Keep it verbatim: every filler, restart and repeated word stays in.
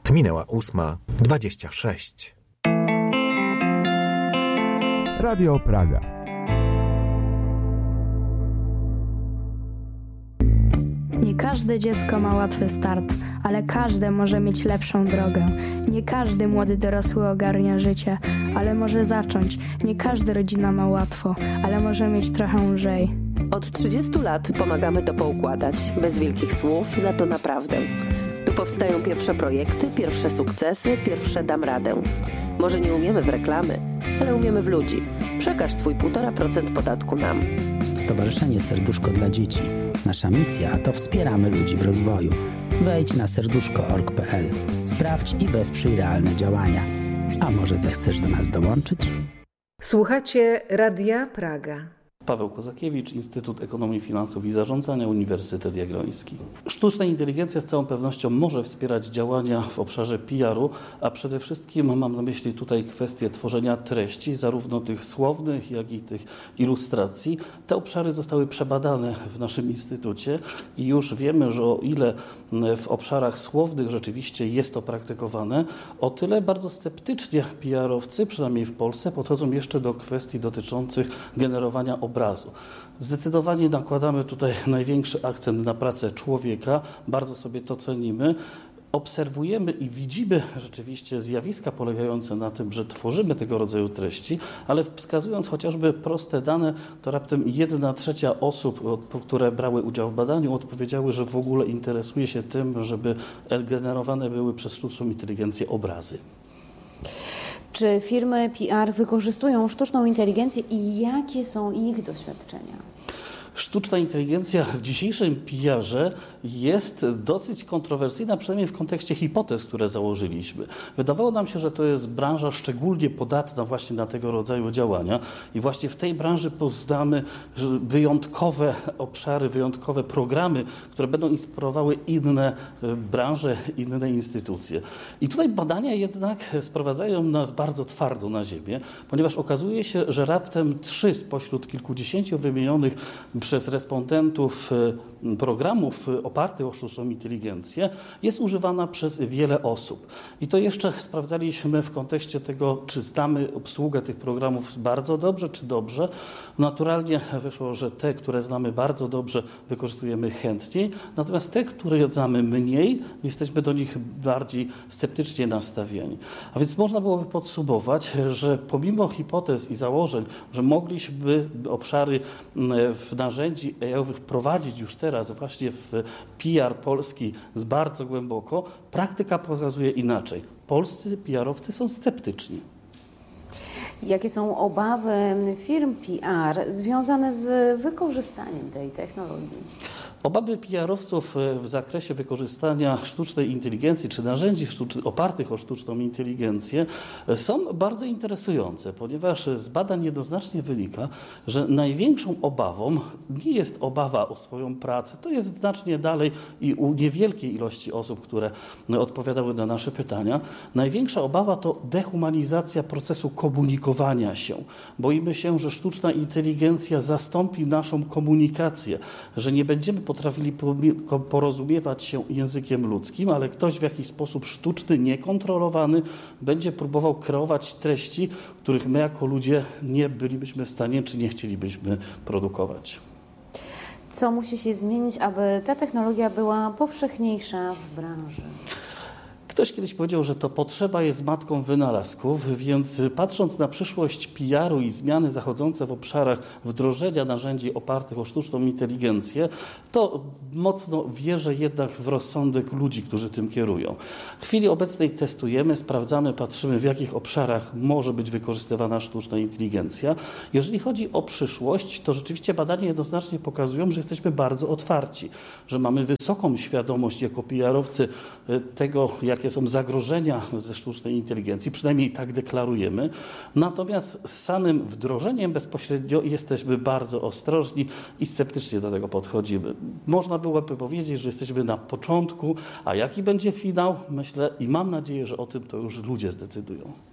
Minęła ósma dwadzieścia sześć. Radio Praga. Nie każde dziecko ma łatwy start, ale każde może mieć lepszą drogę. Nie każdy młody dorosły ogarnia życie, ale może zacząć. Nie każda rodzina ma łatwo, ale może mieć trochę lżej. Od trzydziestu lat pomagamy to poukładać, bez wielkich słów, za to naprawdę. Tu powstają pierwsze projekty, pierwsze sukcesy, pierwsze dam radę. Może nie umiemy w reklamy, ale umiemy w ludzi. Przekaż swój półtora procent podatku nam. Stowarzyszenie Serduszko dla Dzieci. Nasza misja to wspieramy ludzi w rozwoju. Wejdź na serduszko kropka org kropka pe el. Sprawdź i wesprzyj realne działania. A może zechcesz do nas dołączyć? Słuchacie Radia Praga. Paweł Kozakiewicz, Instytut Ekonomii, Finansów i Zarządzania, Uniwersytet Jagielloński. Sztuczna inteligencja z całą pewnością może wspierać działania w obszarze P R u, a przede wszystkim mam na myśli tutaj kwestię tworzenia treści, zarówno tych słownych, jak i tych ilustracji. Te obszary zostały przebadane w naszym instytucie i już wiemy, że o ile w obszarach słownych rzeczywiście jest to praktykowane, o tyle bardzo sceptycznie P R owcy, przynajmniej w Polsce, podchodzą jeszcze do kwestii dotyczących generowania obrazu. obrazu. Zdecydowanie nakładamy tutaj największy akcent na pracę człowieka, bardzo sobie to cenimy. Obserwujemy i widzimy rzeczywiście zjawiska polegające na tym, że tworzymy tego rodzaju treści, ale wskazując chociażby proste dane, to raptem jedna trzecia osób, które brały udział w badaniu, odpowiedziały, że w ogóle interesuje się tym, żeby generowane były przez sztuczną inteligencję obrazy. Czy firmy P R wykorzystują sztuczną inteligencję i jakie są ich doświadczenia? Sztuczna inteligencja w dzisiejszym P R ze jest dosyć kontrowersyjna, przynajmniej w kontekście hipotez, które założyliśmy. Wydawało nam się, że to jest branża szczególnie podatna właśnie na tego rodzaju działania i właśnie w tej branży poznamy wyjątkowe obszary, wyjątkowe programy, które będą inspirowały inne branże, inne instytucje. I tutaj badania jednak sprowadzają nas bardzo twardo na ziemię, ponieważ okazuje się, że raptem trzy spośród kilkudziesięciu wymienionych przez respondentów programów opartych o sztuczną inteligencję jest używana przez wiele osób. I to jeszcze sprawdzaliśmy w kontekście tego, czy znamy obsługę tych programów bardzo dobrze, czy dobrze. Naturalnie wyszło, że te, które znamy bardzo dobrze, wykorzystujemy chętniej, natomiast te, które znamy mniej, jesteśmy do nich bardziej sceptycznie nastawieni. A więc można byłoby podsumować, że pomimo hipotez i założeń, że mogliśmy obszary w narzędzi A I-owych wprowadzić już teraz właśnie w P R polski z bardzo głęboko, praktyka pokazuje inaczej. Polscy P R owcy są sceptyczni. Jakie są obawy firm P R związane z wykorzystaniem tej technologii? Obawy P R owców w zakresie wykorzystania sztucznej inteligencji czy narzędzi opartych o sztuczną inteligencję są bardzo interesujące, ponieważ z badań jednoznacznie wynika, że największą obawą nie jest obawa o swoją pracę, to jest znacznie dalej i u niewielkiej ilości osób, które odpowiadały na nasze pytania. Największa obawa to dehumanizacja procesu komunikowania się. Boimy się, że sztuczna inteligencja zastąpi naszą komunikację, że nie będziemy potrafili porozumiewać się językiem ludzkim, ale ktoś w jakiś sposób sztuczny, niekontrolowany będzie próbował kreować treści, których my jako ludzie nie bylibyśmy w stanie czy nie chcielibyśmy produkować. Co musi się zmienić, aby ta technologia była powszechniejsza w branży? Ktoś kiedyś powiedział, że to potrzeba jest matką wynalazków, więc patrząc na przyszłość P R u i zmiany zachodzące w obszarach wdrożenia narzędzi opartych o sztuczną inteligencję, to mocno wierzę jednak w rozsądek ludzi, którzy tym kierują. W chwili obecnej testujemy, sprawdzamy, patrzymy, w jakich obszarach może być wykorzystywana sztuczna inteligencja. Jeżeli chodzi o przyszłość, to rzeczywiście badania jednoznacznie pokazują, że jesteśmy bardzo otwarci, że mamy wysoką świadomość jako P R owcy tego, jakie są zagrożenia ze sztucznej inteligencji, przynajmniej tak deklarujemy. Natomiast z samym wdrożeniem bezpośrednio jesteśmy bardzo ostrożni i sceptycznie do tego podchodzimy. Można byłoby powiedzieć, że jesteśmy na początku, a jaki będzie finał, myślę i mam nadzieję, że o tym to już ludzie zdecydują.